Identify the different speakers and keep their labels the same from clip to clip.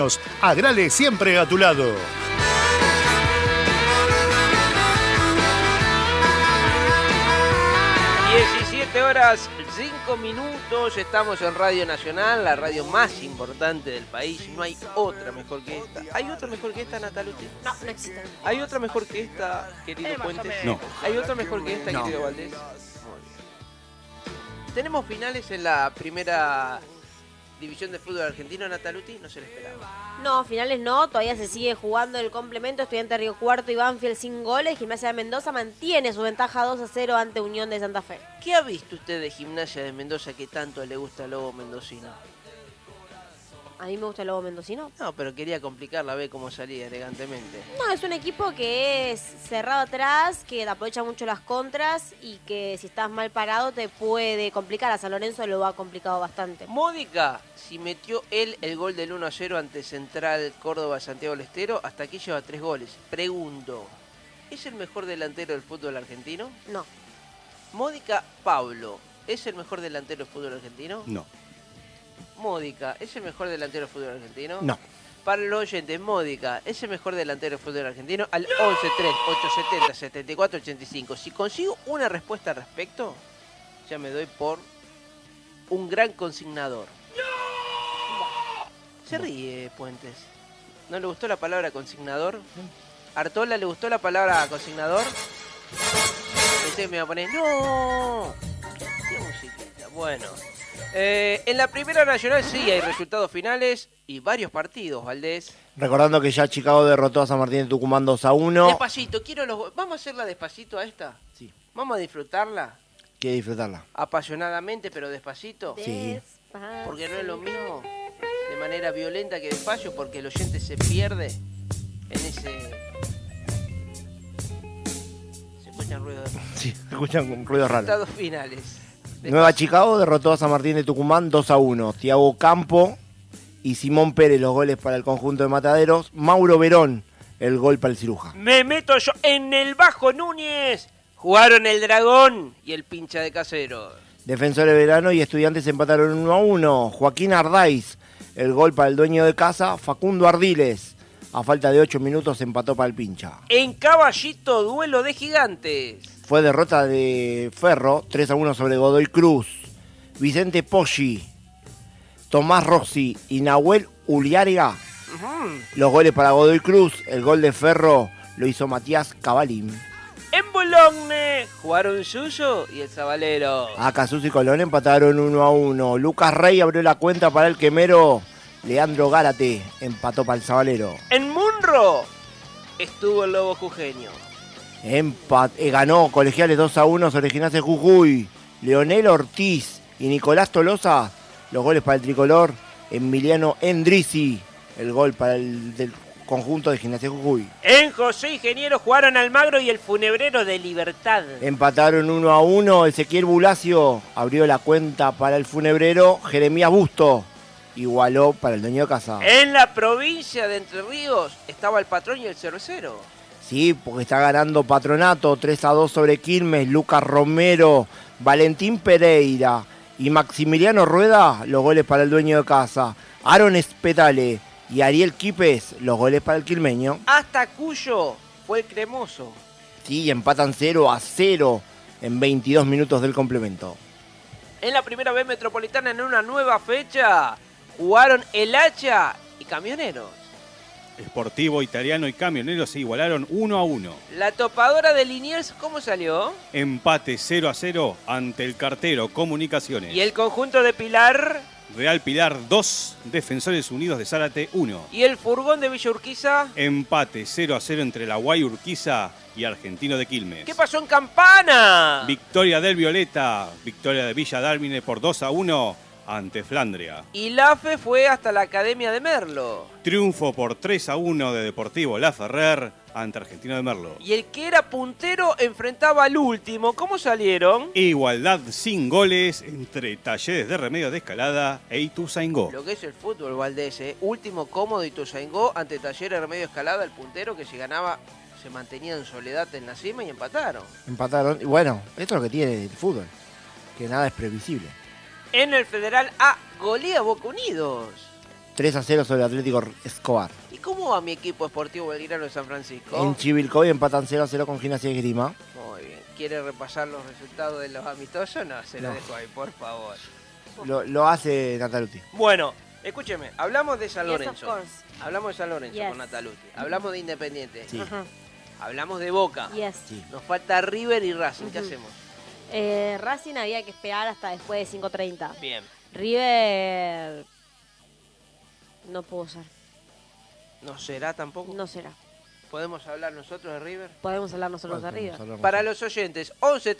Speaker 1: Agrale siempre a tu lado.
Speaker 2: 17:05, estamos en Radio Nacional, la radio más importante del país. No hay otra mejor que esta. ¿Hay otra mejor que esta, Nataluti?
Speaker 3: No, no existe.
Speaker 2: ¿Hay otra mejor que esta, querido Puentes?
Speaker 4: No.
Speaker 2: ¿Hay otra mejor que esta, querido Valdés? Tenemos finales en la primera división de fútbol argentino, Nataluti, no se le esperaba.
Speaker 3: No, finales no, todavía se sigue jugando el complemento. Estudiante de Río Cuarto y Banfield sin goles. Gimnasia de Mendoza mantiene su ventaja 2-0 ante Unión de Santa Fe.
Speaker 2: ¿Qué ha visto usted de Gimnasia de Mendoza que tanto le gusta al Lobo mendocino?
Speaker 3: A mí me gusta el Lobo mendocino.
Speaker 2: No, pero quería complicarla, ve cómo salía elegantemente.
Speaker 3: No, es un equipo que es cerrado atrás, que aprovecha mucho las contras y que si estás mal parado te puede complicar. A San Lorenzo lo ha complicado bastante.
Speaker 2: Módica, si metió él el gol del 1-0 ante Central Córdoba Santiago del Estero, hasta aquí lleva 3 goles. Pregunto, ¿es el mejor delantero del fútbol argentino?
Speaker 3: No.
Speaker 2: Módica Pablo, ¿es el mejor delantero del fútbol argentino?
Speaker 4: No.
Speaker 2: Módica, ¿es el mejor delantero del fútbol argentino?
Speaker 4: No.
Speaker 2: Para los oyentes, Módica, ¿es el mejor delantero del fútbol argentino? Al 11-3-870-74-85. Si consigo una respuesta al respecto, ya me doy por un gran consignador. Se ríe, Puentes. ¿No le gustó la palabra consignador? ¿Artola le gustó la palabra consignador? Pensé que me iba a poner... ¡No! ¿Qué musiquita? Bueno... en la primera nacional sí hay resultados finales y varios partidos, Valdés.
Speaker 5: Recordando que ya Chicago derrotó a San Martín de Tucumán 2-1.
Speaker 2: Despacito, ¿vamos a hacerla despacito a esta?
Speaker 5: Sí.
Speaker 2: ¿Vamos a disfrutarla?
Speaker 5: Quiere disfrutarla.
Speaker 2: Apasionadamente, pero despacito.
Speaker 5: Sí.
Speaker 2: Porque no es lo mismo de manera violenta que despacio, porque el oyente se pierde en ese... Se escuchan ruidos de...
Speaker 5: Sí, escuchan ruidos raros.
Speaker 2: Resultados finales.
Speaker 5: Nueva Chicago derrotó a San Martín de Tucumán 2-1. Thiago Campo y Simón Pérez los goles para el conjunto de Mataderos. Mauro Verón el gol para el Ciruja.
Speaker 2: Me meto yo en el Bajo Núñez. Jugaron el Dragón y el Pincha de Caseros.
Speaker 5: Defensores Verano y Estudiantes empataron 1-1. Joaquín Ardaiz el gol para el dueño de casa. Facundo Ardiles a falta de 8 minutos empató para el Pincha.
Speaker 2: En Caballito, duelo de gigantes.
Speaker 5: Fue derrota de Ferro, 3-1 sobre Godoy Cruz. Vicente Poggi, Tomás Rossi y Nahuel Uliárega. Los goles para Godoy Cruz. El gol de Ferro lo hizo Matías Cavalín.
Speaker 2: En Boulogne jugaron Suso y el Zabalero.
Speaker 5: Acasús y Colón empataron 1-1. Lucas Rey abrió la cuenta para el Quemero. Leandro Gárate empató para el Zabalero.
Speaker 2: En Munro estuvo el Lobo Jujeño.
Speaker 5: Ganó Colegiales 2-1 sobre Gimnasia Jujuy. Leonel Ortiz y Nicolás Tolosa, los goles para el tricolor. Emiliano Endrizzi, el gol para el del conjunto de Gimnasia Jujuy.
Speaker 2: En José Ingeniero jugaron Almagro y el Funebrero de Libertad.
Speaker 5: Empataron 1-1. Ezequiel Bulacio abrió la cuenta para el Funebrero. Jeremías Busto igualó para el dueño de casa.
Speaker 2: En la provincia de Entre Ríos estaba el Patrón y el Cervecero.
Speaker 5: Sí, porque está ganando Patronato 3-2 sobre Quilmes. Lucas Romero, Valentín Pereira y Maximiliano Rueda, los goles para el dueño de casa. Aaron Espetale y Ariel Quipes, los goles para el quilmeño.
Speaker 2: Hasta Cuyo fue el cremoso.
Speaker 5: Sí, empatan 0-0 en 22 minutos del complemento.
Speaker 2: En la primera B Metropolitana, en una nueva fecha, jugaron El Hacha y Camioneros.
Speaker 4: Sportivo Italiano y Camioneros se igualaron 1-1.
Speaker 2: La topadora de Liniers, ¿cómo salió?
Speaker 4: Empate 0-0 ante el Cartero Comunicaciones.
Speaker 2: ¿Y el conjunto de Pilar?
Speaker 4: Real Pilar 2, Defensores Unidos de Zárate 1.
Speaker 2: ¿Y el furgón de Villa Urquiza?
Speaker 4: Empate 0-0 entre la Guay Urquiza y Argentino de Quilmes.
Speaker 2: ¿Qué pasó en Campana?
Speaker 4: Victoria del Violeta, victoria de Villa Dálmine por 2-1 ante Flandria.
Speaker 2: Y la FE fue hasta la Academia de Merlo.
Speaker 4: Triunfo por 3-1 de Deportivo La Ferrer ante Argentino de Merlo.
Speaker 2: Y el que era puntero enfrentaba al último. ¿Cómo salieron?
Speaker 4: Igualdad sin goles entre Talleres de Remedios de Escalada e Ituzaingó.
Speaker 2: Lo que es el fútbol, Valdés, ¿eh? Último cómodo Ituzaingó ante Talleres de Remedios de Escalada, el puntero que si ganaba se mantenía en soledad en la cima y empataron.
Speaker 5: Empataron. Y bueno, esto es lo que tiene el fútbol, que nada es previsible.
Speaker 2: En el Federal A, golea Boca Unidos.
Speaker 5: 3-0 sobre el Atlético Escobar.
Speaker 2: ¿Y cómo va mi equipo esportivo Belgrano de San Francisco?
Speaker 5: En Chivilcoy empatan 0-0 con Gimnasia y Esgrima.
Speaker 2: Muy bien. ¿Quiere repasar los resultados de los amistosos? No, se lo
Speaker 5: No.
Speaker 2: dejo ahí, por favor.
Speaker 5: Lo hace Nataluti.
Speaker 2: Bueno, escúcheme, hablamos de San
Speaker 3: Yes, of
Speaker 2: Lorenzo.
Speaker 3: course.
Speaker 2: Hablamos de San Lorenzo
Speaker 3: Yes.
Speaker 2: con Nataluti. Hablamos de Independiente.
Speaker 5: Sí.
Speaker 3: Ajá.
Speaker 2: Hablamos de Boca.
Speaker 3: Yes.
Speaker 5: Sí.
Speaker 2: Nos falta River y Racing. ¿Qué
Speaker 3: Ujú.
Speaker 2: hacemos?
Speaker 3: Racing había que esperar hasta después de 5:30.
Speaker 2: Bien.
Speaker 3: River no pudo ser.
Speaker 2: ¿No será tampoco?
Speaker 3: No será.
Speaker 2: ¿Podemos hablar nosotros de River?
Speaker 3: Podemos hablar nosotros de arriba.
Speaker 2: Para los oyentes,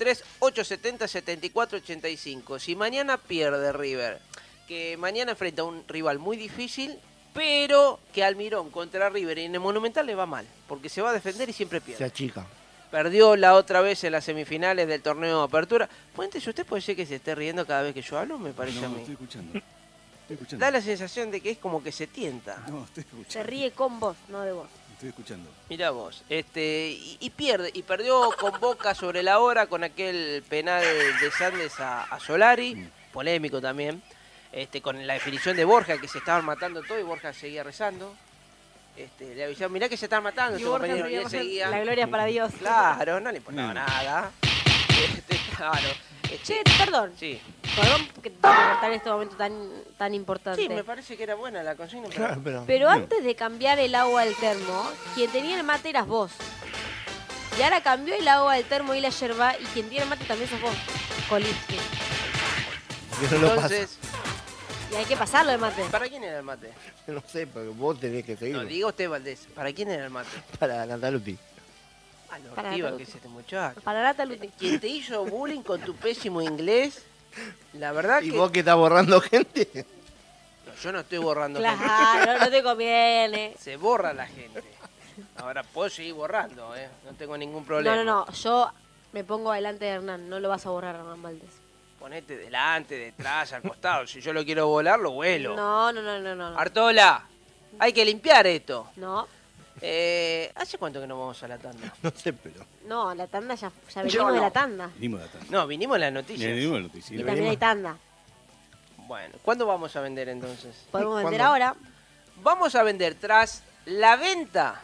Speaker 2: 11-3-870-7485. Si mañana pierde River, que mañana enfrenta a un rival muy difícil, pero que Almirón contra River y en el Monumental le va mal, porque se va a defender y siempre
Speaker 5: Se
Speaker 2: pierde.
Speaker 5: achica.
Speaker 2: Perdió la otra vez en las semifinales del torneo de apertura. Fuentes, ¿usted puede ser que se esté riendo cada vez que yo hablo? Me parece a
Speaker 4: No,
Speaker 2: mí.
Speaker 4: estoy escuchando. Estoy escuchando.
Speaker 2: Da la sensación de que es como que se tienta.
Speaker 4: No, estoy
Speaker 3: Se
Speaker 4: escuchando.
Speaker 3: ríe con vos, no de vos.
Speaker 4: Estoy escuchando.
Speaker 2: Mirá vos, y pierde, y perdió con Boca sobre la hora con aquel penal de Sandes a Solari, polémico también, con la definición de Borja, que se estaban matando todo y Borja seguía rezando. Le avisaron, mirá que se están matando,
Speaker 3: Y
Speaker 2: este
Speaker 3: Borja
Speaker 2: compañero, y él
Speaker 3: seguía
Speaker 2: seguía.
Speaker 3: La gloria para Dios.
Speaker 2: Claro, no le importaba
Speaker 4: Mm.
Speaker 2: nada. Claro.
Speaker 3: Che, perdón.
Speaker 2: Sí.
Speaker 3: Perdón que te tengo que cortar en este momento tan importante.
Speaker 2: Sí, me parece que era buena la consigna. pero-
Speaker 5: Claro, pero...
Speaker 3: Pero
Speaker 4: Bien.
Speaker 3: antes de cambiar el agua al termo, quien tenía el mate eras vos. Y ahora cambió el agua del termo y la yerba, y quien tiene el mate también sos vos, Colitsky.
Speaker 5: que no lo pasa.
Speaker 2: Entonces,
Speaker 3: Y hay que pasarlo de mate.
Speaker 2: ¿para quién era el mate?
Speaker 5: No sé, porque vos tenés que seguir.
Speaker 2: No, diga usted, Valdés, ¿para quién era el mate?
Speaker 5: Para Nataluti.
Speaker 2: A lo
Speaker 3: Para
Speaker 2: ortiva
Speaker 3: Nataluti.
Speaker 2: que es este muchacho.
Speaker 3: Para Nata Luti.
Speaker 2: Quien te hizo bullying con tu pésimo inglés, la verdad
Speaker 5: ¿Y
Speaker 2: que...
Speaker 5: vos que estás borrando gente?
Speaker 2: No, yo no estoy borrando gente.
Speaker 3: Claro, no te conviene.
Speaker 2: Se borra la gente. Ahora puedo seguir borrando, ¿eh? No tengo ningún problema.
Speaker 3: No, yo me pongo delante de Hernán, no lo vas a borrar, Hernán Valdés.
Speaker 2: Ponete delante, detrás, al costado. Si yo lo quiero volar, lo vuelo.
Speaker 3: No.
Speaker 2: Artola, hay que limpiar esto.
Speaker 3: No,
Speaker 2: ¿Hace cuánto que no vamos a la tanda?
Speaker 5: No sé, pero...
Speaker 3: no, la tanda ya venimos de la tanda.
Speaker 4: Vinimos de atrás.
Speaker 2: No, vinimos en las noticias.
Speaker 4: Vinimos de noticias.
Speaker 3: Y también hay tanda.
Speaker 2: Bueno, ¿cuándo vamos a vender entonces?
Speaker 3: Podemos vender
Speaker 5: ¿Cuándo?
Speaker 3: ahora.
Speaker 2: Vamos a vender tras la venta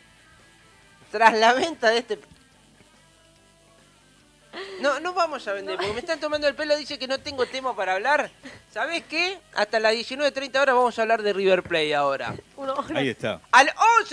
Speaker 2: de este... No vamos a vender, porque me están tomando el pelo, dice que no tengo tema para hablar. ¿Sabés qué? Hasta las 19:30 horas vamos a hablar de River Plate ahora.
Speaker 4: Ahí está.
Speaker 2: Al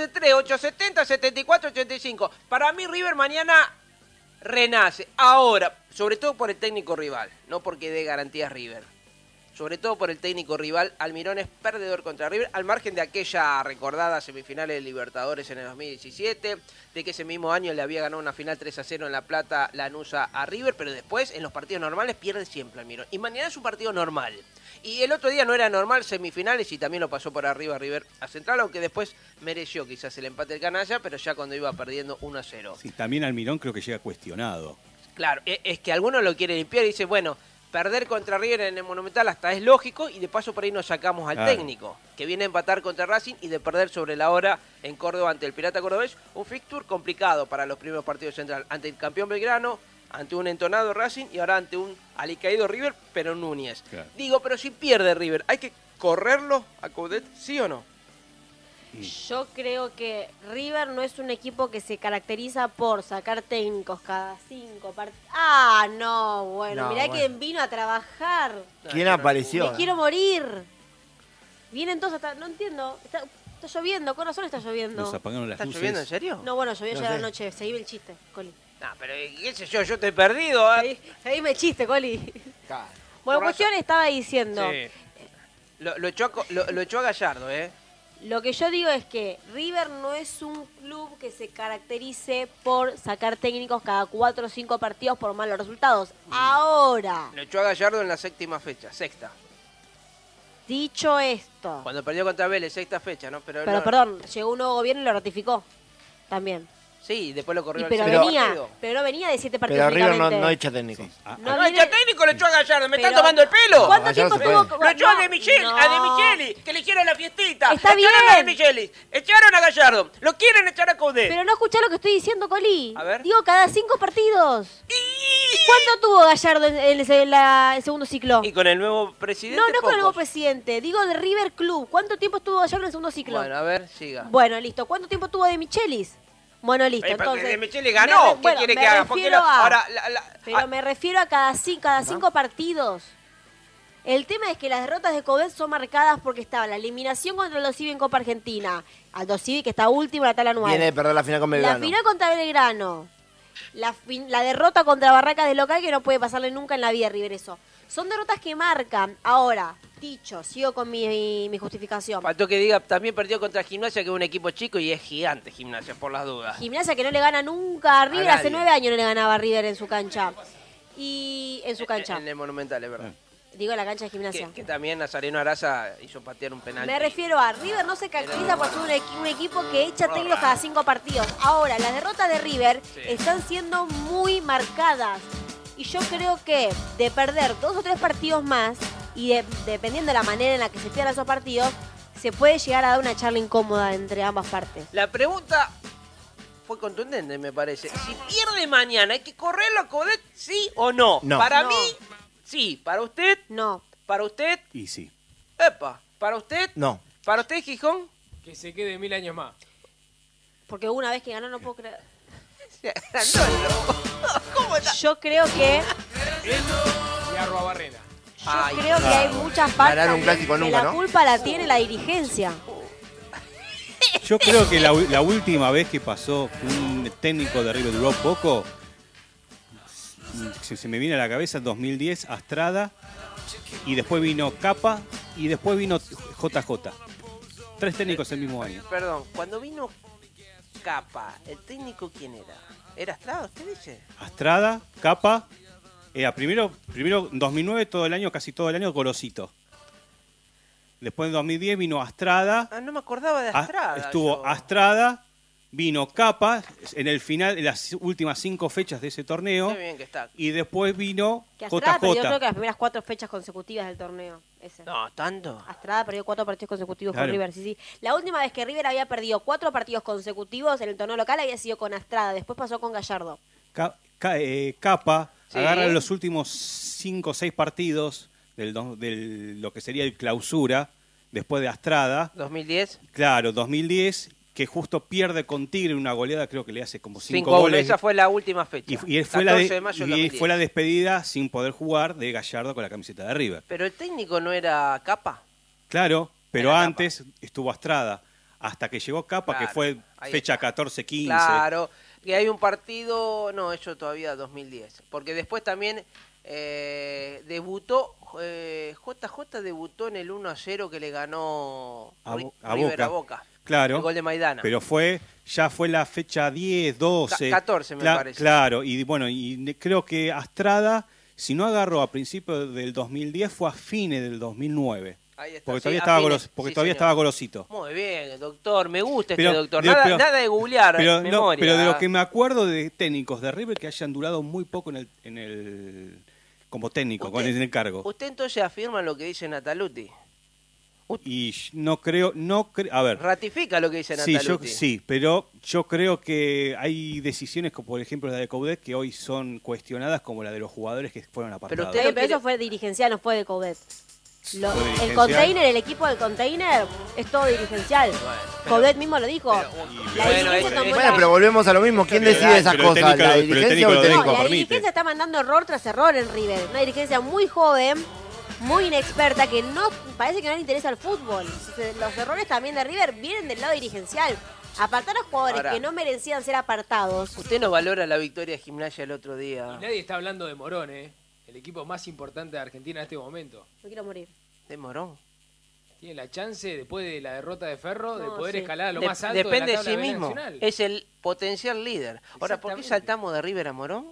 Speaker 2: 11-3-870-7485. Para mí River mañana renace. Ahora, sobre todo por el técnico rival, no porque dé garantías River. Sobre todo por el técnico rival, Almirón es perdedor contra River, al margen de aquella recordada semifinales de Libertadores en el 2017, de que ese mismo año le había ganado una final 3-0 en La Plata Lanús a River, pero después en los partidos normales pierde siempre Almirón. Y mañana es un partido normal. Y el otro día no era normal, semifinales, y también lo pasó por arriba River a Central, aunque después mereció quizás el empate del canalla, pero ya cuando iba perdiendo 1-0.
Speaker 4: Sí, también Almirón creo que llega cuestionado.
Speaker 2: Claro, es que algunos lo quieren limpiar y dicen, bueno, perder contra River en el Monumental hasta es lógico y de paso por ahí nos sacamos al
Speaker 4: Claro.
Speaker 2: técnico, que viene a empatar contra Racing y de perder sobre la hora en Córdoba ante el Pirata Cordobés. Un fixture complicado para los primeros partidos Central, ante el campeón Belgrano, ante un entonado Racing y ahora ante un alicaído River, pero Núñez.
Speaker 4: Claro.
Speaker 2: Digo, pero si pierde River, ¿hay que correrlo a Coudet, sí o no?
Speaker 3: Yo creo que River no es un equipo que se caracteriza por sacar técnicos cada 5 partidos. Ah, no, bueno,
Speaker 5: No,
Speaker 3: mirá
Speaker 5: bueno.
Speaker 3: quién vino a trabajar.
Speaker 5: ¿Quién
Speaker 2: No,
Speaker 5: apareció?
Speaker 3: Me quiero morir. Vienen todos hasta... No entiendo. Está lloviendo, con razón está lloviendo.
Speaker 4: Nos apagaron las
Speaker 2: ¿Está
Speaker 4: luces.
Speaker 2: lloviendo en serio?
Speaker 3: No, bueno, llovió
Speaker 5: No
Speaker 3: ya
Speaker 5: sé.
Speaker 3: la noche. Seguime el chiste, Coli.
Speaker 2: No, pero qué sé yo estoy perdido.
Speaker 3: Seguime el chiste, Coli.
Speaker 5: Claro.
Speaker 3: Bueno,
Speaker 2: Por
Speaker 3: cuestión estaba diciendo...
Speaker 2: Sí. Lo echó a Gallardo, ¿eh?
Speaker 3: Lo que yo digo es que River no es un club que se caracterice por sacar técnicos cada 4 o 5 partidos por malos resultados. Ahora,
Speaker 2: Lo echó a Gallardo en la sexta fecha, sexta.
Speaker 3: dicho esto,
Speaker 2: Cuando perdió contra Vélez, sexta fecha, ¿no?
Speaker 3: pero
Speaker 2: no-
Speaker 3: perdón, llegó un nuevo gobierno y lo ratificó también.
Speaker 2: Sí, después lo corrió
Speaker 3: Y
Speaker 2: al
Speaker 3: pero
Speaker 2: segundo
Speaker 3: venía,
Speaker 2: partido.
Speaker 3: pero no venía de 7 partidos
Speaker 5: Pero River no,
Speaker 3: únicamente.
Speaker 5: no echa técnico.
Speaker 4: Sí. Ah,
Speaker 3: No
Speaker 2: No,
Speaker 3: viene-
Speaker 2: echa técnico técnico lo echó a Gallardo? ¿Me están
Speaker 3: Pero,
Speaker 2: tomando el pelo?
Speaker 3: ¿Cuánto
Speaker 5: Gallardo
Speaker 3: tiempo
Speaker 5: se
Speaker 3: tuvo?
Speaker 2: Lo echó a De
Speaker 3: No.
Speaker 2: Micheli, que le hicieron la fiestita.
Speaker 3: Está
Speaker 2: Echaron a De
Speaker 3: bien.
Speaker 2: Micheli, echaron a Gallardo. Lo quieren echar a Coudet.
Speaker 3: Pero no escuchá lo que estoy diciendo, Coli.
Speaker 2: A ver.
Speaker 3: Digo, cada 5 partidos. ¿Cuánto tuvo Gallardo en el segundo ciclo?
Speaker 2: Y con el nuevo presidente.
Speaker 3: No, no con el nuevo
Speaker 2: pocos.
Speaker 3: presidente. Digo del River Club. ¿Cuánto tiempo estuvo Gallardo en el segundo ciclo?
Speaker 2: Bueno, a ver, siga.
Speaker 3: Bueno, listo. ¿Cuánto tiempo tuvo De Michelis? Bueno, listo.
Speaker 2: Porque
Speaker 3: Entonces,
Speaker 2: De Micheli ganó. ¿Qué
Speaker 3: bueno,
Speaker 2: quiere
Speaker 3: me
Speaker 2: que haga? ¿Por qué
Speaker 3: refiero
Speaker 2: no?
Speaker 3: a-
Speaker 2: Ahora,
Speaker 3: Pero me refiero a cada 5 partidos. El tema es que las derrotas de Coudet son marcadas porque estaba la eliminación contra Aldo Civi en Copa Argentina. Aldo Civi, que está último en la tabla anual.
Speaker 5: Viene de perder la final con
Speaker 3: La
Speaker 5: Belgrano.
Speaker 3: final contra Belgrano. La derrota contra Barracas de local, que no puede pasarle nunca en la vida, River, eso. Son derrotas que marcan. Ahora, dicho, sigo con mi justificación.
Speaker 2: faltó que diga, también perdió contra Gimnasia, que es un equipo chico y es gigante Gimnasia, por las dudas.
Speaker 3: Gimnasia que no le gana nunca a River, hace
Speaker 2: nadie.
Speaker 3: 9 años no le ganaba a River en su cancha. Y en su cancha.
Speaker 2: En el Monumental, es verdad.
Speaker 3: Digo, en la cancha de Gimnasia.
Speaker 2: Que también Nazareno Araza hizo patear un penal.
Speaker 3: Me refiero a River no se caracteriza por ser un equipo que echa técnicos cada 5 partidos. Ahora, las derrotas de River
Speaker 2: Sí.
Speaker 3: están siendo muy marcadas. Y yo creo que de perder 2 o 3 partidos más, y dependiendo de la manera en la que se pierdan esos partidos, se puede llegar a dar una charla incómoda entre ambas partes.
Speaker 2: La pregunta fue contundente, me parece. Si pierde mañana, ¿hay que correrlo a Coudet, sí o no?
Speaker 5: No.
Speaker 2: Para
Speaker 3: No.
Speaker 2: mí, sí. ¿Para usted?
Speaker 3: No.
Speaker 2: ¿Para usted?
Speaker 4: Y sí.
Speaker 2: Epa. ¿Para usted?
Speaker 5: No.
Speaker 2: ¿Para usted, Gijón?
Speaker 6: Que se quede 1000 años más.
Speaker 3: Porque una vez que ganó no puedo creer.
Speaker 2: ¿Cómo está?
Speaker 3: Yo creo que
Speaker 6: Y Arroa Barrena.
Speaker 2: Ay,
Speaker 3: creo que hay muchas partes
Speaker 5: Ganar un clásico
Speaker 3: que
Speaker 5: nunca,
Speaker 3: la
Speaker 5: ¿no?
Speaker 3: culpa la tiene la dirigencia.
Speaker 4: Yo creo que la última vez que pasó un técnico de River duró poco, se me viene a la cabeza 2010, Astrada, y después vino Capa, y después vino JJ. 3 técnicos el mismo año.
Speaker 2: Perdón, cuando vino Capa, ¿el técnico quién era? ¿Era Estrada, usted dice?
Speaker 4: Astrada, Capa, primero en 2009 todo el año, casi todo el año, Gorosito. Después en 2010 vino Astrada.
Speaker 2: Ah, no me acordaba de Astrada.
Speaker 4: Estuvo
Speaker 2: yo.
Speaker 4: Astrada, vino Capa en el final, en las últimas 5 fechas de ese torneo.
Speaker 2: Qué bien que está.
Speaker 4: Y después vino
Speaker 3: Que Astrada perdió creo que
Speaker 4: JJ.
Speaker 3: las primeras 4 fechas consecutivas del torneo. Ese.
Speaker 2: No, tanto.
Speaker 3: Astrada perdió 4 partidos consecutivos
Speaker 4: Claro.
Speaker 3: con River, sí, sí. La última vez que River había perdido 4 partidos consecutivos en el torneo local había sido con Astrada, después pasó con Gallardo.
Speaker 4: Capa
Speaker 2: Sí.
Speaker 4: agarra los últimos 5 o 6 partidos de lo que sería el clausura, después de Astrada.
Speaker 2: 2010.
Speaker 4: Claro, 2010, que justo pierde con Tigre una goleada, creo que le hace como 5
Speaker 2: 5 goles.
Speaker 4: goles.
Speaker 2: Esa fue la última fecha.
Speaker 4: Y fue
Speaker 2: 14 de mayo del
Speaker 4: y
Speaker 2: 2010.
Speaker 4: fue la despedida sin poder jugar de Gallardo con la camiseta de River.
Speaker 2: Pero el técnico no era Capa.
Speaker 4: Claro, pero
Speaker 2: Era
Speaker 4: antes estuvo Astrada, hasta que llegó Capa,
Speaker 2: Claro,
Speaker 4: que fue
Speaker 2: ahí
Speaker 4: fecha
Speaker 2: está.
Speaker 4: 14-15.
Speaker 2: Claro, que hay un partido, no, eso todavía 2010, porque después también debutó, JJ debutó en el 1-0 que le ganó
Speaker 4: A
Speaker 2: River
Speaker 4: Boca.
Speaker 2: a Boca,
Speaker 4: Claro,
Speaker 2: el gol de Maidana.
Speaker 4: pero ya fue la fecha 10, 12.
Speaker 2: 14 me parece.
Speaker 4: Claro, y bueno, creo que Astrada, si no agarró a principios del 2010, fue a fines del 2009.
Speaker 2: Ahí está,
Speaker 4: Porque
Speaker 2: sí,
Speaker 4: todavía,
Speaker 2: a
Speaker 4: estaba,
Speaker 2: fines,
Speaker 4: porque
Speaker 2: sí,
Speaker 4: todavía
Speaker 2: señor.
Speaker 4: estaba Gorosito.
Speaker 2: Muy bien, doctor, me gusta
Speaker 4: Pero-
Speaker 2: este doctor.
Speaker 4: pero-
Speaker 2: Nada,
Speaker 4: pero-
Speaker 2: nada de googlear,
Speaker 4: Pero,
Speaker 2: memoria.
Speaker 4: pero de lo que me acuerdo de técnicos de River que hayan durado muy poco en el como técnico, en el cargo.
Speaker 2: Usted entonces afirma lo que dice Nataluti.
Speaker 4: Y no creo, a ver,
Speaker 2: Ratifica lo que dice
Speaker 4: sí,
Speaker 2: Nataluti.
Speaker 4: pero yo creo que hay decisiones como por ejemplo la de Coudet que hoy son cuestionadas como la de los jugadores que fueron apartados.
Speaker 2: usted-
Speaker 3: Pero
Speaker 2: quiere-
Speaker 3: eso fue dirigencial, no fue de Coudet.
Speaker 4: Fue
Speaker 3: El
Speaker 4: dirigencial.
Speaker 3: container, el equipo del container es todo dirigencial.
Speaker 2: pero-
Speaker 3: Coudet mismo lo dijo. La
Speaker 2: bueno,
Speaker 3: dirigencia tomó
Speaker 5: Bueno,
Speaker 3: la-
Speaker 5: pero volvemos a lo mismo. ¿Quién
Speaker 4: Pero
Speaker 5: decide esas
Speaker 4: pero el
Speaker 5: cosas?
Speaker 4: técnico-
Speaker 5: ¿La
Speaker 4: pero el
Speaker 5: dirigencia
Speaker 4: técnico
Speaker 5: o el
Speaker 4: lo
Speaker 5: técnico?
Speaker 4: dijo.
Speaker 3: No, la
Speaker 4: permite.
Speaker 3: dirigencia está mandando error tras error en River. Una dirigencia muy joven, muy inexperta, que no parece que no le interesa el fútbol. Entonces, los errores también de River vienen del lado dirigencial. Apartar a jugadores
Speaker 2: Ahora-
Speaker 3: que no merecían ser apartados.
Speaker 2: Usted no valora la victoria de Gimnasia el otro día.
Speaker 6: Y nadie está hablando de Morón, el equipo más importante de Argentina en este momento.
Speaker 3: No quiero morir.
Speaker 2: De Morón.
Speaker 6: Tiene la chance, después de la derrota de Ferro, de
Speaker 3: No,
Speaker 6: poder
Speaker 3: sí.
Speaker 6: escalar a lo
Speaker 2: De-
Speaker 6: más alto
Speaker 2: depende
Speaker 6: de
Speaker 2: de
Speaker 6: la
Speaker 2: sí
Speaker 6: tabla
Speaker 2: mismo.
Speaker 6: nacional.
Speaker 2: Es el potencial líder. Ahora, ¿por qué
Speaker 6: Exactamente.
Speaker 2: saltamos de River a Morón?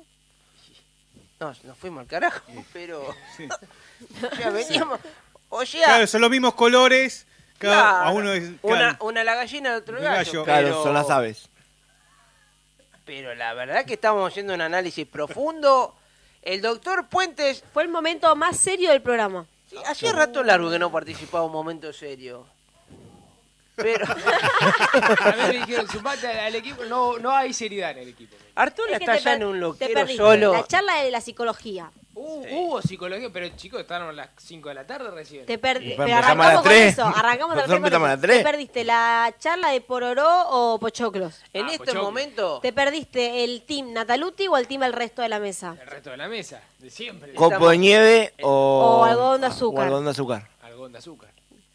Speaker 2: No, nos fuimos al carajo, pero...
Speaker 4: Sí.
Speaker 2: Ya veníamos... O sea,
Speaker 4: Claro, son los mismos colores,
Speaker 2: claro,
Speaker 4: a uno es
Speaker 2: una la gallina, el otro el
Speaker 4: El
Speaker 2: gallo.
Speaker 4: gallo.
Speaker 5: Claro,
Speaker 2: pero-
Speaker 5: son las aves.
Speaker 2: Pero la verdad que estamos haciendo un análisis profundo El doctor Puentes,
Speaker 3: Fue el momento más serio del programa.
Speaker 2: sí, hacía rato largo que no participaba en un momento serio. Pero
Speaker 6: A mí me dijeron, sumate al equipo. No hay seriedad en el equipo.
Speaker 2: Artola
Speaker 3: Es que
Speaker 2: está
Speaker 3: te
Speaker 2: allá
Speaker 3: per-
Speaker 2: en un
Speaker 3: te
Speaker 2: loquero
Speaker 3: perdiste.
Speaker 2: solo.
Speaker 3: La charla de la psicología.
Speaker 6: Hubo psicología, pero chicos, estaban a las 5 de la tarde recién.
Speaker 3: Te perdiste.
Speaker 5: Pero
Speaker 3: Pero
Speaker 5: empezamos a las
Speaker 3: arrancamos con
Speaker 5: 3.
Speaker 3: eso. Arrancamos
Speaker 5: Nosotros
Speaker 3: con
Speaker 5: empezamos a
Speaker 3: eso.
Speaker 5: las 3.
Speaker 3: Te perdiste la charla de Pororó o Pochoclos.
Speaker 2: En
Speaker 6: Ah,
Speaker 2: este
Speaker 6: Pochoclo.
Speaker 2: momento,
Speaker 3: ¿Te perdiste el team Nataluti o el team el resto de la mesa?
Speaker 6: El resto de la mesa, de siempre.
Speaker 5: Copo de nieve
Speaker 3: O algodón de azúcar.
Speaker 5: O algodón de azúcar.
Speaker 6: Algodón de azúcar.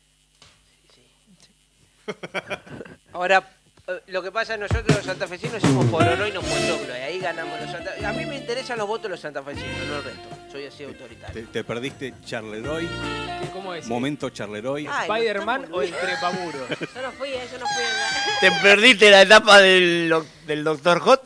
Speaker 2: ahora, lo que pasa es que nosotros los santafesinos hicimos Pororó y no Pochoclo. Y ahí ganamos los santafesinos. A mí me interesan los votos de los santafesinos, no el resto. Soy así autoritario.
Speaker 4: Te perdiste Charleroi,
Speaker 6: ¿Cómo es?
Speaker 4: momento Charleroi.
Speaker 2: Ay,
Speaker 6: ¿Spider-Man
Speaker 2: no está
Speaker 6: o el
Speaker 2: boludo.
Speaker 6: trepamuro?
Speaker 3: Yo no fui.
Speaker 5: ¿Te perdiste la etapa del Dr. Hot?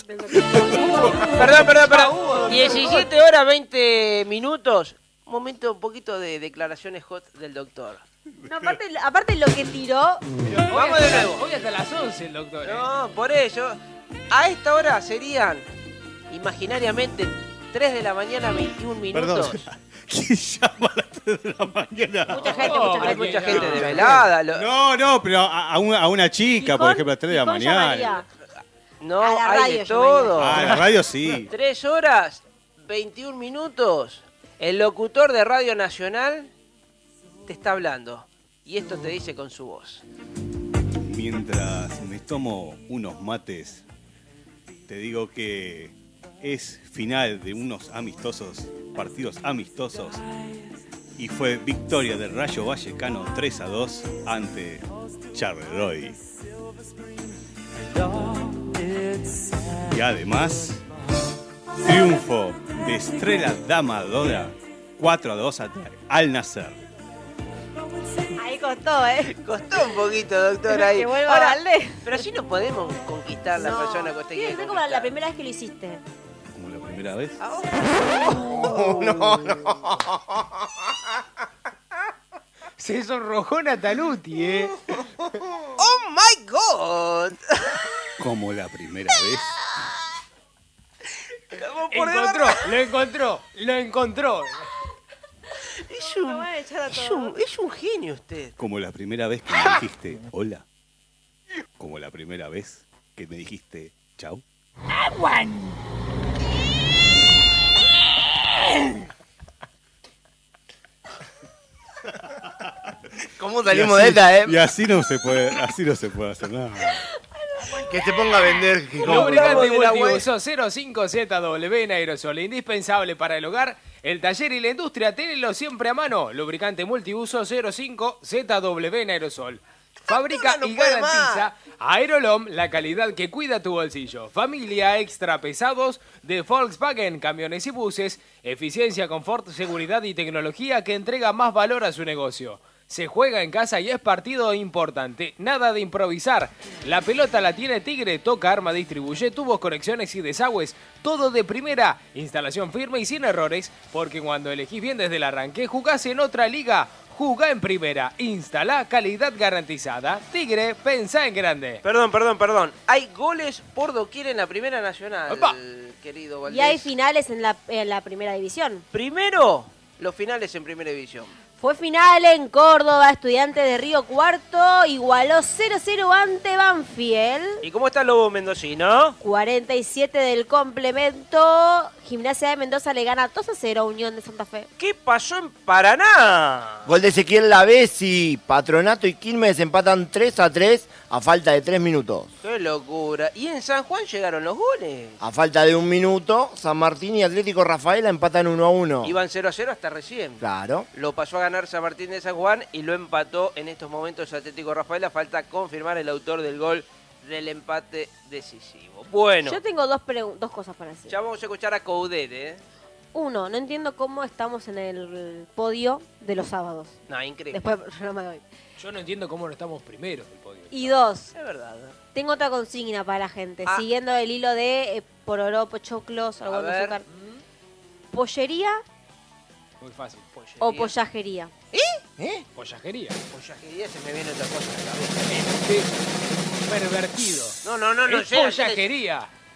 Speaker 2: Perdón. 17 horas 20 minutos. Un momento, un poquito de declaraciones hot del doctor.
Speaker 3: No, aparte lo que tiró,
Speaker 6: Pero
Speaker 2: Vamos de nuevo.
Speaker 6: Hoy hasta las 11 el doctor.
Speaker 2: No, por ello. A esta hora serían, imaginariamente, 3 de la mañana, 21 minutos.
Speaker 4: Perdón. ¿Quién llama a las 3 de la mañana?
Speaker 3: mucha gente,
Speaker 6: Oh,
Speaker 3: mucha
Speaker 2: Hay
Speaker 3: gente.
Speaker 2: mucha
Speaker 6: no,
Speaker 2: gente
Speaker 6: no,
Speaker 2: desvelada.
Speaker 4: No, pero a una chica, por
Speaker 3: Gijón-
Speaker 4: ejemplo, a las 3 de la
Speaker 3: Gijón
Speaker 4: mañana.
Speaker 3: llamaría.
Speaker 2: No,
Speaker 3: A la
Speaker 2: hay
Speaker 3: radio
Speaker 2: de todo.
Speaker 4: Ah, en la radio sí.
Speaker 2: 3 horas, 21 minutos. El locutor de Radio Nacional te está hablando. Y esto te dice con su voz.
Speaker 4: Mientras me tomo unos mates, te digo que es final de unos partidos amistosos, y fue victoria del Rayo Vallecano 3-2 ante Charleroi. Y además, triunfo de Estrella Damadora 4-2 al Nasser.
Speaker 3: Ahí costó,
Speaker 2: Costó un poquito, doctor, ahí.
Speaker 3: Que vuelva
Speaker 2: Ahora,
Speaker 3: Valdés.
Speaker 2: pero así no podemos conquistar la persona que usted
Speaker 3: Sí,
Speaker 2: quiere
Speaker 3: es como la
Speaker 2: conquistar.
Speaker 3: primera vez que lo hiciste.
Speaker 4: Como la primera vez.
Speaker 6: Se sonrojó Nataluti,
Speaker 2: ¡Oh, my God!
Speaker 4: Como la primera vez.
Speaker 2: Estamos por debajo.
Speaker 6: Lo encontró.
Speaker 2: Es un,
Speaker 3: Lo van a echar a
Speaker 2: es
Speaker 3: todos.
Speaker 2: es un genio usted.
Speaker 4: Como la primera vez que me dijiste hola. Como la primera vez que me dijiste chau.
Speaker 5: ¿Cómo salimos de esta,
Speaker 4: Y así no se puede hacer nada.
Speaker 5: Que se ponga a vender.
Speaker 6: Lubricante
Speaker 2: de la
Speaker 6: multiuso 05ZW en aerosol, indispensable para el hogar, el taller y la industria. Tenelo siempre a mano. Lubricante multiuso 05ZW en aerosol. Fabrica
Speaker 2: no
Speaker 6: y
Speaker 2: puede
Speaker 6: garantiza Aerolom, la calidad que cuida tu bolsillo. Familia extra pesados de Volkswagen, camiones y buses. Eficiencia, confort, seguridad y tecnología que entrega más valor a su negocio. Se juega en casa y es partido importante. Nada de improvisar. La pelota la tiene Tigre. Toca, arma, distribuye tubos, conexiones y desagües. Todo de primera. Instalación firme y sin errores. Porque cuando elegís bien desde el arranque, jugás en otra liga. Jugá en primera. Instala calidad garantizada. Tigre, pensá en grande.
Speaker 2: Perdón. Hay goles por doquier en la Primera Nacional,
Speaker 6: Opa.
Speaker 2: querido Valdés.
Speaker 3: Y hay finales en la primera división.
Speaker 2: Primero, los finales en Primera División.
Speaker 3: Fue final en Córdoba, Estudiantes de Río Cuarto igualó 0-0 ante Banfield.
Speaker 2: ¿Y cómo está el Lobo Mendocino?
Speaker 3: 47 del complemento, Gimnasia de Mendoza le gana 2-0 a Unión de Santa Fe.
Speaker 2: ¿Qué pasó en Paraná?
Speaker 5: Gol de Ezequiel Lavesi. Patronato y Quilmes empatan 3-3 a falta de 3 minutos.
Speaker 2: ¡Qué locura! ¿Y en San Juan llegaron los goles?
Speaker 5: A falta de 1 minuto, San Martín y Atlético Rafaela empatan 1-1.
Speaker 2: Iban 0-0 hasta recién.
Speaker 5: Claro.
Speaker 2: Lo pasó a ganar San Martín de San Juan y lo empató en estos momentos Atlético Rafaela. Falta confirmar el autor del gol del empate decisivo. Bueno,
Speaker 3: Yo tengo dos cosas para decir.
Speaker 2: ya vamos a escuchar a Coudet, ¿eh?
Speaker 3: Uno, no entiendo cómo estamos en el podio de los sábados.
Speaker 2: No, increíble.
Speaker 3: Después del programa de hoy.
Speaker 6: Yo no entiendo cómo no estamos primeros del podio.
Speaker 3: Y dos,
Speaker 2: Es verdad.
Speaker 3: tengo otra consigna para la gente.
Speaker 2: Ah.
Speaker 3: Siguiendo el hilo de Pororó, Pochoclos, algodón de
Speaker 2: ver.
Speaker 3: azúcar. ¿Pollería
Speaker 6: Muy fácil.
Speaker 3: o pollajería?
Speaker 6: Pollajería.
Speaker 2: Pollajería se me viene otra cosa a la cabeza.
Speaker 6: Pervertido.
Speaker 2: No,
Speaker 6: Es
Speaker 2: sé.
Speaker 6: pollajería.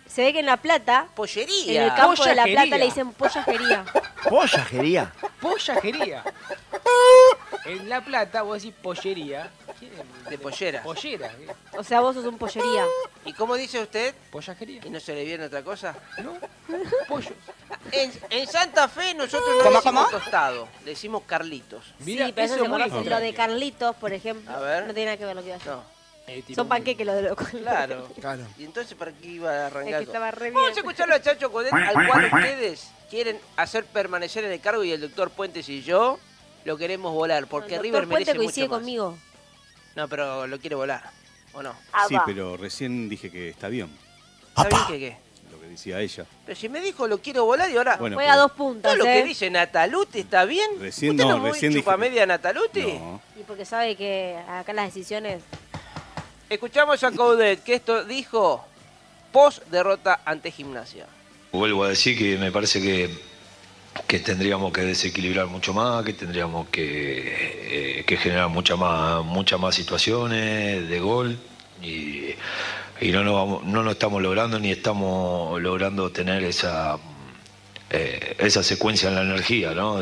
Speaker 3: Se ve que en La Plata,
Speaker 2: Pollería.
Speaker 3: en el campo de La
Speaker 6: Pollajería.
Speaker 3: Plata le dicen pollajería.
Speaker 5: Pollajería.
Speaker 6: Pollajería. En La Plata vos decís pollería. ¿Quién es?
Speaker 2: De pollera.
Speaker 6: Pollera.
Speaker 3: O sea, vos sos un pollería.
Speaker 2: ¿Y cómo dice usted?
Speaker 6: Pollajería.
Speaker 2: ¿Y no se le viene otra cosa?
Speaker 6: ¿No? Pollo.
Speaker 2: En Santa Fe nosotros no le decimos tostado, le decimos Carlitos.
Speaker 6: Mira,
Speaker 3: Sí, pero eso
Speaker 6: eso
Speaker 3: se
Speaker 6: es muy
Speaker 3: conoce.
Speaker 6: extraño.
Speaker 3: Lo de Carlitos, por ejemplo,
Speaker 2: A ver.
Speaker 3: no tiene nada que ver lo que iba a decir.
Speaker 2: No,
Speaker 6: Tipo
Speaker 3: Son
Speaker 6: un-
Speaker 3: panqueques los de los
Speaker 2: claro.
Speaker 5: Claro.
Speaker 2: ¿Y entonces para qué iba a
Speaker 3: Es
Speaker 2: arrancar?
Speaker 3: que estaba re bien.
Speaker 2: Vamos a escucharlo a Chacho Codet, al cual ustedes quieren hacer permanecer en el cargo y el doctor Puentes y yo lo queremos volar, porque
Speaker 3: El
Speaker 2: River
Speaker 3: doctor Puente
Speaker 2: merece
Speaker 3: coincide
Speaker 2: mucho más.
Speaker 3: conmigo.
Speaker 2: No, pero lo quiere volar, ¿o no?
Speaker 4: Sí, pero recién dije que está bien,
Speaker 2: ¿Está bien que qué?
Speaker 4: lo que decía ella.
Speaker 2: Pero si me dijo lo quiero volar y ahora...
Speaker 4: Bueno,
Speaker 3: Juega
Speaker 4: pero
Speaker 3: 2 puntas,
Speaker 2: todo lo que
Speaker 3: ¿eh?
Speaker 2: dice Nataluti está bien.
Speaker 4: Recién
Speaker 2: ¿Usted
Speaker 4: no,
Speaker 2: no
Speaker 4: recién
Speaker 2: chupa
Speaker 4: dije-
Speaker 2: media Nataluti?
Speaker 4: No.
Speaker 3: Y porque sabe que acá las decisiones...
Speaker 2: Escuchamos a Coudet, que esto dijo post derrota ante Gimnasia.
Speaker 7: Vuelvo a decir que me parece que tendríamos que desequilibrar mucho más, que tendríamos que generar muchas más situaciones de gol y no lo estamos logrando ni estamos logrando tener esa secuencia en la energía, ¿no?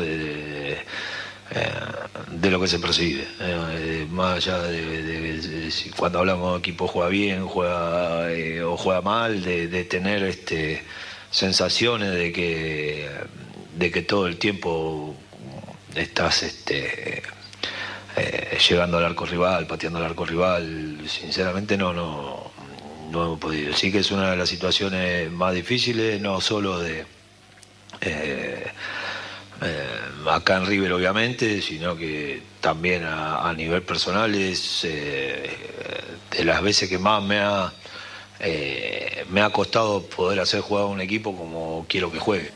Speaker 7: De lo que se percibe, más allá de si cuando hablamos de equipo juega bien, o juega mal, de tener sensaciones de que todo el tiempo estás llegando al arco rival, pateando al arco rival. Sinceramente no hemos podido. Sí que es una de las situaciones más difíciles, no solo acá en River obviamente, sino que también a nivel personal es de las veces que más me ha costado poder hacer jugar a un equipo como quiero que juegue.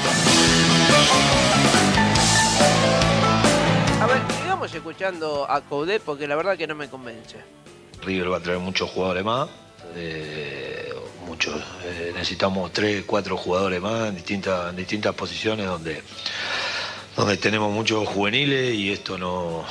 Speaker 2: A ver, sigamos escuchando a Coudet porque la verdad que no me convence.
Speaker 7: River va a traer muchos jugadores más, muchos. Necesitamos 3, 4 jugadores más en distintas posiciones donde tenemos muchos juveniles y esto no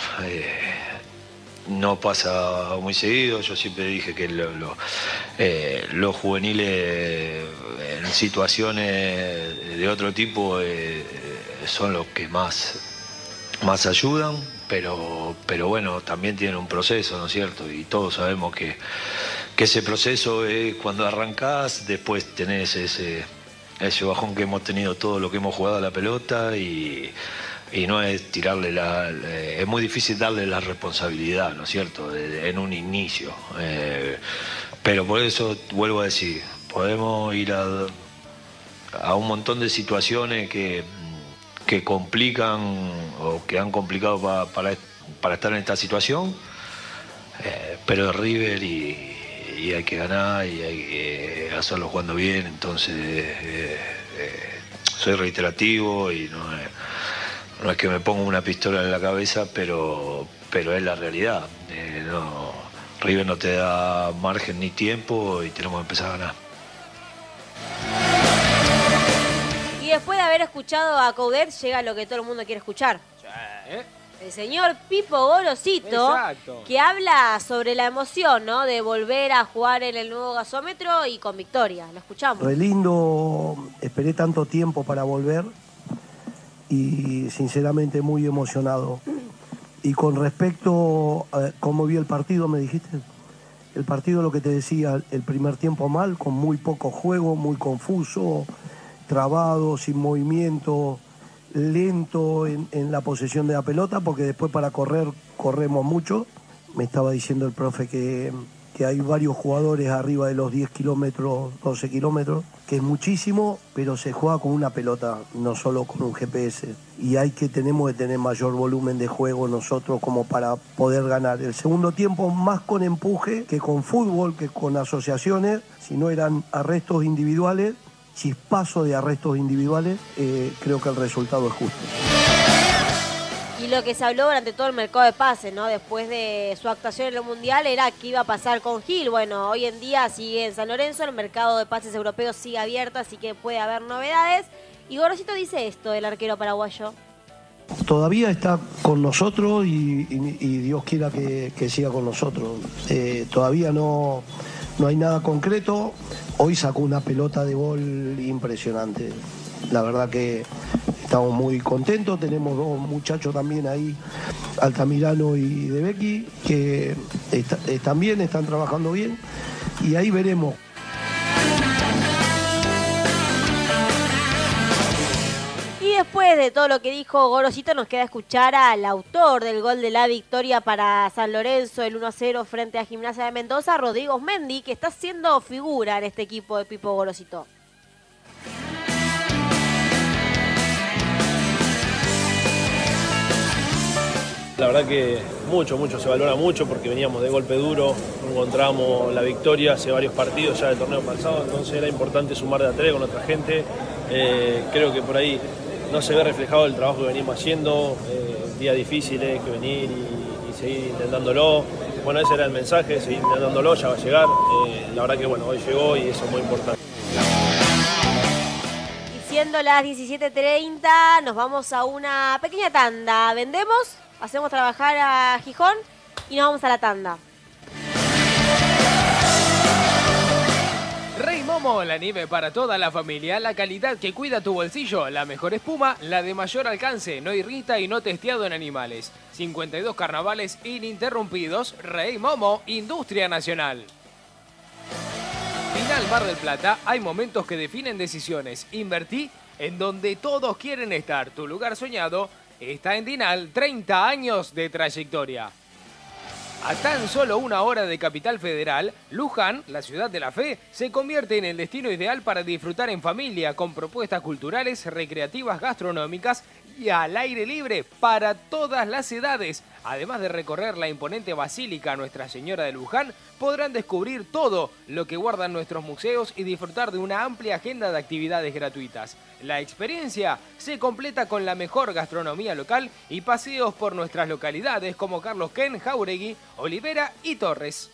Speaker 7: pasa muy seguido. Yo siempre dije que los juveniles en situaciones de otro tipo son los que más ayudan, pero bueno, también tienen un proceso, ¿no es cierto? Y todos sabemos que ese proceso es cuando arrancás, después tenés ese bajón que hemos tenido todo lo que hemos jugado a la pelota y no es tirarle es muy difícil darle la responsabilidad, ¿no es cierto?, en un inicio. Pero por eso vuelvo a decir, podemos ir a un montón de situaciones que complican o que han complicado para estar en esta situación, pero es River y hay que ganar y hay que hacerlo jugando bien. Entonces soy reiterativo y no es que me ponga una pistola en la cabeza, pero es la realidad. River no te da margen ni tiempo y tenemos que empezar a ganar.
Speaker 3: Y después de haber escuchado a Coudet, llega lo que todo el mundo quiere escuchar.
Speaker 6: ¿Eh?
Speaker 3: El señor Pipo Gorosito,
Speaker 6: Exacto.
Speaker 3: que habla sobre la emoción, ¿no?, de volver a jugar en el nuevo gasómetro y con victoria. Lo escuchamos.
Speaker 8: Re lindo, esperé tanto tiempo para volver y sinceramente muy emocionado. Y con respecto a cómo vi el partido, me dijiste, el partido, lo que te decía, el primer tiempo mal, con muy poco juego, muy confuso, trabado, sin movimiento, lento en la posesión de la pelota, porque después para correr, corremos mucho. Me estaba diciendo el profe que hay varios jugadores arriba de los 10 kilómetros, 12 kilómetros, que es muchísimo, pero se juega con una pelota, no solo con un GPS. Y tenemos que tener mayor volumen de juego nosotros como para poder ganar. El segundo tiempo más con empuje que con fútbol, que con asociaciones, si no eran arrestos individuales, chispazo de arrestos individuales, creo que el resultado es justo.
Speaker 3: Y lo que se habló durante todo el mercado de pases, ¿no?, después de su actuación en el Mundial, era qué iba a pasar con Gil. Bueno, hoy en día sigue en San Lorenzo, el mercado de pases europeos sigue abierto, así que puede haber novedades. Y Gorosito dice esto del arquero paraguayo.
Speaker 8: Todavía está con nosotros y Dios quiera que siga con nosotros. Todavía no hay nada concreto, hoy sacó una pelota de gol impresionante. La verdad que estamos muy contentos. Tenemos dos muchachos también ahí, Altamirano y De Becky, que también están trabajando bien. Y ahí veremos.
Speaker 3: Y después de todo lo que dijo Gorosito, nos queda escuchar al autor del gol de la victoria para San Lorenzo, el 1-0 frente a Gimnasia de Mendoza, Rodrigo Osmendi, que está haciendo figura en este equipo de Pipo Gorosito.
Speaker 9: La verdad que mucho, se valora mucho porque veníamos de golpe duro, encontramos la victoria hace varios partidos ya del torneo pasado, entonces era importante sumar de a 3 con otra gente. Creo que por ahí no se ve reflejado el trabajo que venimos haciendo, días difíciles que venir y seguir intentándolo. Bueno, ese era el mensaje, seguir intentándolo, ya va a llegar. La verdad que bueno, hoy llegó y eso es muy importante.
Speaker 3: Y siendo las 17:30, nos vamos a una pequeña tanda. ¿Vendemos? Hacemos trabajar a Gijón y nos vamos a la tanda.
Speaker 6: Rey Momo, la nieve para toda la familia, la calidad que cuida tu bolsillo, la mejor espuma, la de mayor alcance, no irrita y no testeado en animales. 52 carnavales ininterrumpidos, Rey Momo, Industria Nacional. Final Mar del Plata, hay momentos que definen decisiones. Invertí en donde todos quieren estar. Tu lugar soñado está en Dinal, 30 años de trayectoria. A tan solo 1 hora de Capital Federal, Luján, la ciudad de la fe, se convierte en el destino ideal para disfrutar en familia con propuestas culturales, recreativas, gastronómicas y al aire libre para todas las edades. Además de recorrer la imponente Basílica Nuestra Señora de Luján, podrán descubrir todo lo que guardan nuestros museos y disfrutar de una amplia agenda de actividades gratuitas. La experiencia se completa con la mejor gastronomía local y paseos por nuestras localidades como Carlos Ken, Jauregui, Olivera y Torres.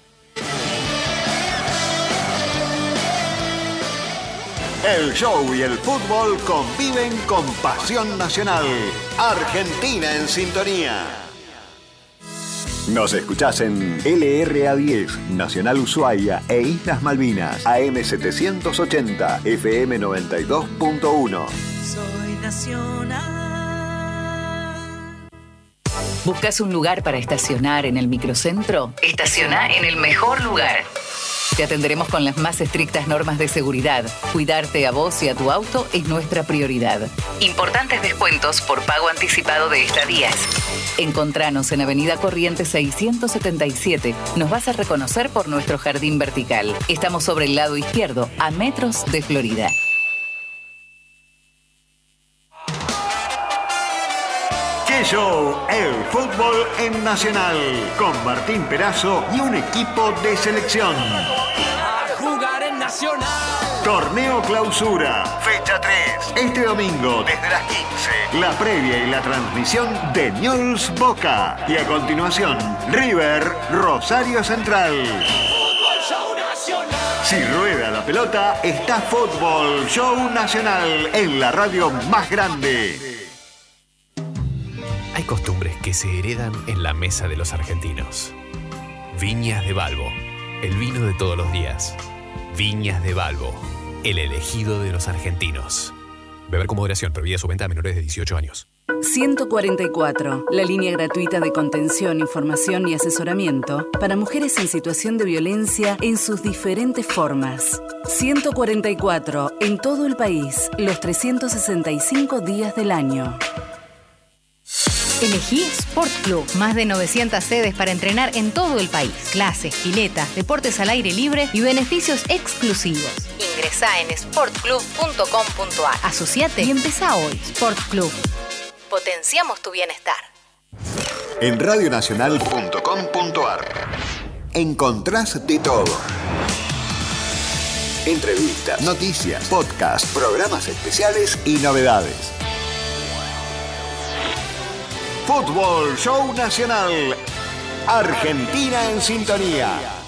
Speaker 10: El show y el fútbol conviven con pasión nacional. Argentina en sintonía. Nos escuchás en LRA10, Nacional Ushuaia e Islas Malvinas, AM 780, FM 92.1.
Speaker 11: Soy nacional.
Speaker 12: ¿Buscas un lugar para estacionar en el microcentro? Estaciona en el mejor lugar. Te atenderemos con las más estrictas normas de seguridad. Cuidarte a vos y a tu auto es nuestra prioridad. Importantes descuentos por pago anticipado de estadías. Encontranos en Avenida Corrientes 677. Nos vas a reconocer por nuestro jardín vertical. Estamos sobre el lado izquierdo, a metros de Florida.
Speaker 10: ¡Qué show! El fútbol en Nacional, con Martín Perazo y un equipo de selección.
Speaker 11: A jugar en Nacional.
Speaker 10: Torneo Clausura, fecha 3. Este domingo, desde las 15. La previa y la transmisión de Newell's Boca. Y a continuación, River Rosario Central.
Speaker 11: Fútbol Show Nacional.
Speaker 10: Si rueda la pelota, está Fútbol Show Nacional en la radio más grande.
Speaker 13: Hay costumbres que se heredan en la mesa de los argentinos. Viñas de Balbo, el vino de todos los días. Viñas de Balbo, el elegido de los argentinos. Beber con moderación, prohibida su venta a menores de 18 años.
Speaker 14: 144, la línea gratuita de contención, información y asesoramiento para mujeres en situación de violencia en sus diferentes formas. 144, en todo el país, los 365 días del año.
Speaker 15: Elegí Sport Club. Más de 900 sedes para entrenar en todo el país. Clases, piletas, deportes al aire libre y beneficios exclusivos. Ingresá en sportclub.com.ar. Asociate y empezá hoy. Sport Club. Potenciamos tu bienestar.
Speaker 10: En radionacional.com.ar encontrás de todo. Entrevistas, noticias, podcasts, programas especiales y novedades. Fútbol Show Nacional. Argentina en sintonía.